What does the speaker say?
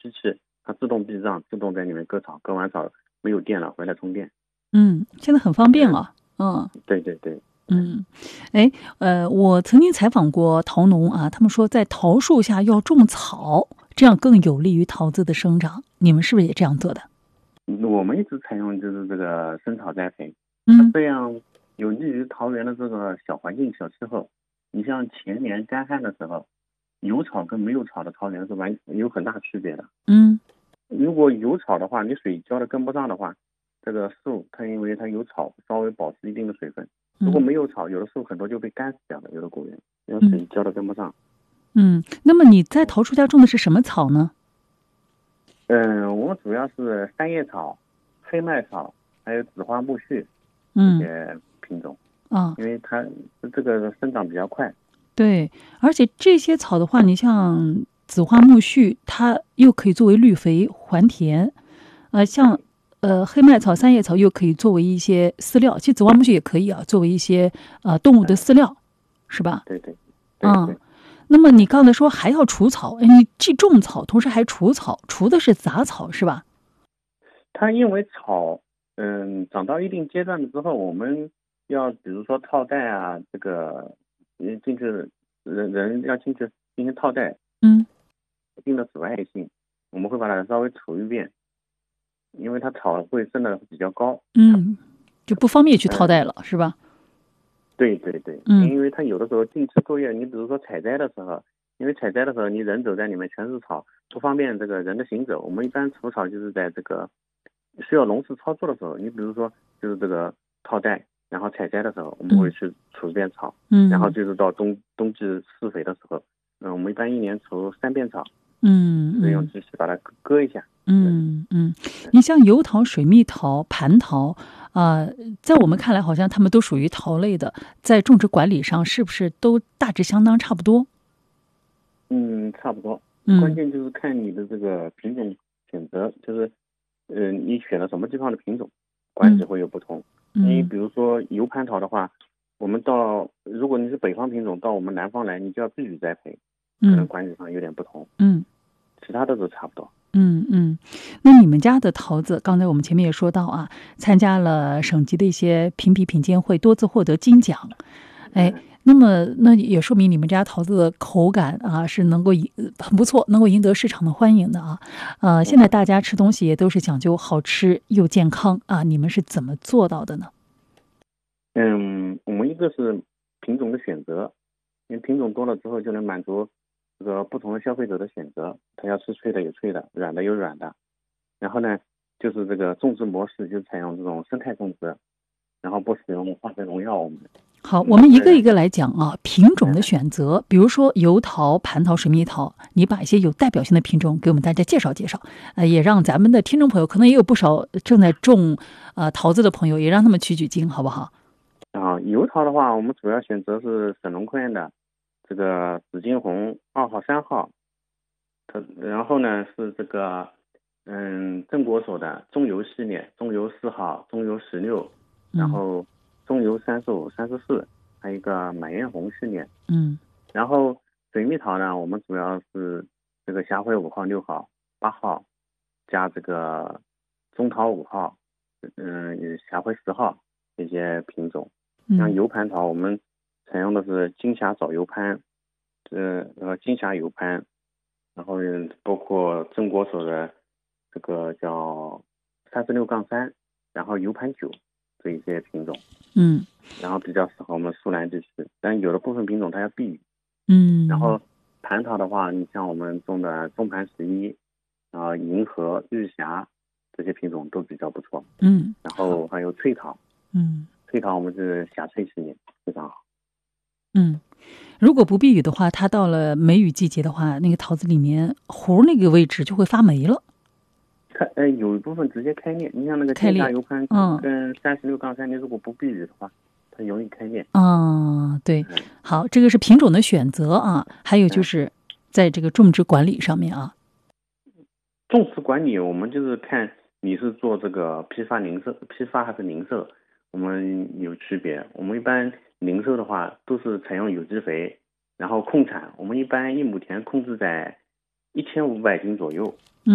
机器，它自动避障，自动在里面割草，割完草没有电了回来充电。 现在很方便了。 对对对。 我曾经采访过桃农啊，他们说在桃树下要种草，这样更有利于桃子的生长。你们是不是也这样做的？ 我们一直采用就是这个生草栽培，这样有利于桃园的这个小环境、小气候。你像前年干旱的时候，有草跟没有草的桃园是有很大区别的。如果有草的话，你水浇的跟不上的话，这个树它因为它有草，稍微保持一定的水分。如果没有草，有的树很多就被干死掉了，有的果园因为水浇的跟不上。 那么你在桃树家种的是什么草呢？ 我们主要是三叶草、黑麦草，还有紫花苜蓿这些品种。因为它这个生长比较快。 对，而且这些草的话，你像紫花苜蓿，它又可以作为绿肥还田，像黑麦草、三叶草又可以作为一些饲料，其实紫花苜蓿也可以作为一些动物的饲料，是吧？ 对对。 那么你刚才说还要除草，你既种草，同时还除草，除的是杂草是吧？ 它因为草长到一定阶段了之后，我们要比如说套袋啊，这个进去人要进去进行套袋，一定的紫外线，我们会把它稍微除一遍，因为它草会生的比较高， 就不方便去套袋了，是吧？ 对对对，因为它有的时候定期作业，你比如说采摘的时候，因为采摘的时候你人走在里面全是草，不方便这个人的行走。我们一般除草就是在这个需要农事操作的时候，你比如说就是这个套袋，然后采摘的时候我们会去除一遍草，然后就是到冬季施肥的时候，我们一般一年除3遍草，就是用机器把它割一下。 你像油桃、水蜜桃、蟠桃在我们看来好像它们都属于桃类的，在种植管理上是不是都大致相当差不多？ 差不多。关键就是看你的这个品种选择，就是你选了什么地方的品种，管理会有不同。你比如说油蟠桃的话，如果你是北方品种到我们南方来，你就要避雨栽培，可能管理上有点不同。其他的都差不多。 那你们家的桃子，刚才我们前面也说到参加了省级的一些评比品鉴会，多次获得金奖。那么那也说明你们家桃子的口感是能够很不错，能够赢得市场的欢迎的现在大家吃东西也都是讲究好吃又健康你们是怎么做到的呢？ 我们一个是品种的选择，因为品种多了之后就能满足这个不同的消费者的选择，他要吃脆的有脆的，软的有软的。然后呢，就是这个种植模式就采用这种生态种植，然后不使用化学农药。 好，我们一个一个来讲品种的选择，比如说油桃、蟠桃、水蜜桃，你把一些有代表性的品种给我们大家介绍介绍，也让咱们的听众朋友，可能也有不少正在种桃子的朋友，也让他们取取经，好不好？ 油桃的话，我们主要选择是省农科院的这个紫金红2号、3号，然后呢是这个正果所的中油系列，中油4号、中油16，然后中油35、34，还有一个满艳红系列。然后水蜜桃呢，我们主要是这个霞辉5号、6号、8号，加这个中桃5号，霞辉10号这些品种。像油蟠桃，我们采用的是金霞早油蟠，金霞油蟠，然后包括正果所的这个叫36-3，然后油蟠9这一些品种。然后比较适合我们苏南地区，但有的部分品种它要避雨。然后蟠桃的话，你像我们种的中盘11，然后银河、日霞这些品种都比较不错。然后还有翠桃。翠桃我们是霞翠系列，非常好。 如果不避雨的话，它到了梅雨季节的话，那个桃子里面核那个位置就会发霉了。 有一部分直接开裂，你像那个金霞油蟠跟36-3，你如果不避雨的话，它容易开裂。 对。好，这个是品种的选择还有就是在这个种植管理上面种植管理我们就是看你是做这个批发还是零售，我们有区别。我们一般零售的话都是采用有机肥，然后控产，我们一般1亩田控制在1500斤左右。